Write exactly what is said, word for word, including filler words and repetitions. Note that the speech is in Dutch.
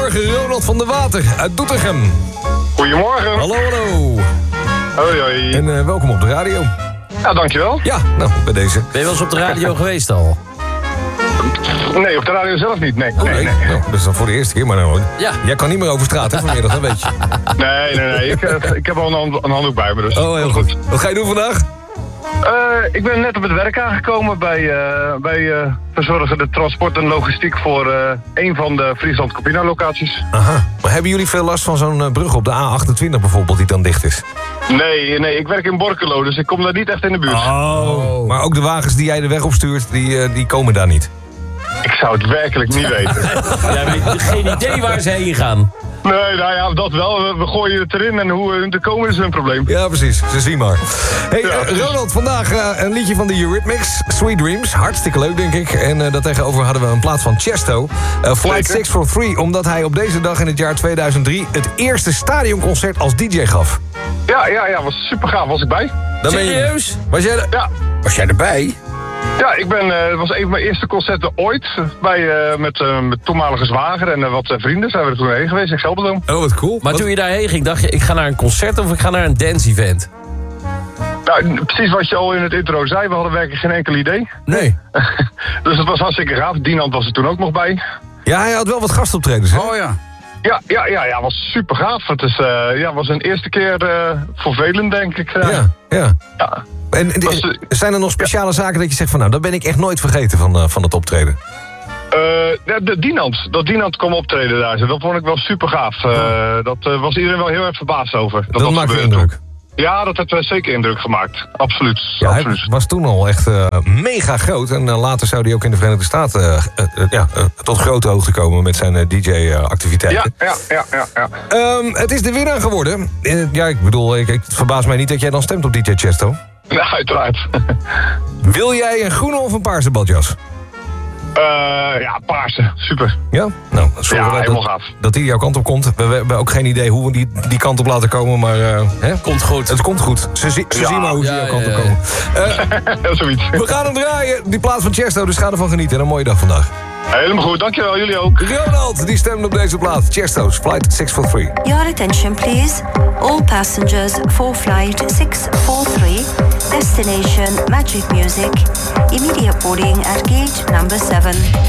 Goedemorgen, Ronald van der Water uit Doetinchem. Goedemorgen. Hallo, hallo. Hoi, hoi. En uh, welkom op de radio. Ja, dankjewel. Ja, nou, bij deze. Ben je wel eens op de radio geweest al? Nee, op de radio zelf niet, nee. Oh, nee, nee. nee. Nou, dat is dan voor de eerste keer, maar nou, Ja. Jij kan niet meer over straat, hè, vanmiddag, dat weet je. Nee, nee, nee. Ik, uh, ik heb al een, hand, een handdoek bij me, dus. Oh, heel goed. Wat ga je doen vandaag? Uh, ik ben net op het werk aangekomen bij, uh, bij uh, verzorgen de transport en logistiek voor uh, een van de Friesland Campina locaties. Aha. Maar hebben jullie veel last van zo'n uh, brug op de A achtentwintig bijvoorbeeld, die dan dicht is? Nee, nee, ik werk in Borculo, dus ik kom daar niet echt in de buurt. Oh. Maar ook de wagens die jij de weg opstuurt, die, uh, die komen daar niet? Ik zou het werkelijk niet weten. Jij weet geen idee waar ze heen gaan. Nee, nou ja, dat wel. We, we gooien het erin en hoe we te komen is een probleem. Ja, precies. Ze zien maar. Hey, Ja. uh, Ronald, vandaag uh, een liedje van de Eurythmics, Sweet Dreams. Hartstikke leuk, denk ik. En uh, daartegenover hadden we een plaat van Chesto, uh, Flight Zeker. zes vier drie... omdat hij op deze dag in het jaar tweeduizend drie... het eerste stadionconcert als D J gaf. Ja, ja, ja, was super gaaf. Was ik bij? Dan ben je- Serieus? Was jij, er- Ja. was jij erbij? Ja, ik ben, uh, het was een van mijn eerste concerten ooit. Bij, uh, met uh, mijn toenmalige zwager en uh, wat uh, vrienden zijn we er toen heen geweest. Ik zelf dan. Oh, wat cool. Maar Wat- toen je daarheen ging, dacht je, ik ga naar een concert of ik ga naar een dance-event? Nou, precies wat je al in het intro zei. We hadden werkelijk geen enkel idee. Nee. Dus het was hartstikke gaaf. Dinant was er toen ook nog bij. Ja, hij had wel wat gastoptredens, hè? Oh ja. Ja, ja, ja, ja, was super gaaf. Het is, uh, ja, was een eerste keer uh, voor velen, denk ik. Uh, Ja, ja. ja. En, en- Was, uh, zijn er nog speciale zaken dat je zegt van... nou, dat ben ik echt nooit vergeten van, uh, van het optreden? Uh, de, de Dinant, dat Dinant kwam optreden daar. Dat vond ik wel super gaaf. Uh, dat uh, was iedereen wel heel erg verbaasd over. Dat, maakt gebeurde indruk. toen. Ja, dat heeft uh, zeker indruk gemaakt. Absoluut. Ja, hij absoluut. was toen al echt uh, mega groot. En uh, later zou hij ook in de Verenigde Staten uh, uh, ja, uh, tot grote hoogte komen met zijn uh, D J-activiteiten. Ja, ja, ja, ja. ja. Um, het is de winnaar geworden. Uh, ja, ik bedoel, ik, ik, het verbaast mij niet dat jij dan stemt op D J Chesto. Ja, uiteraard. Wil jij een groene of een paarse badjas? Uh, ja, paarse. Super. Ja? Nou, zorgen Ja, we helemaal dat, gaaf. dat die jouw kant op komt. We, we hebben ook geen idee hoe we die, die kant op laten komen, maar... Uh, hè? Komt goed. Het komt goed. Ze, zi- ze Ja. zien maar hoe ze Ja, jouw kant ja, op ja. komen. Uh, Zoiets. we gaan hem draaien. Die plaats van Chesto, dus ga ervan genieten. En een mooie dag vandaag. Helemaal goed, dankjewel. Jullie ook. Ronald, die stemde op deze plaat. Chesto's, Flight zes vier drie. Your attention, please. All passengers for flight six four three, destination Magic Music. Immediate boarding at gate number seven.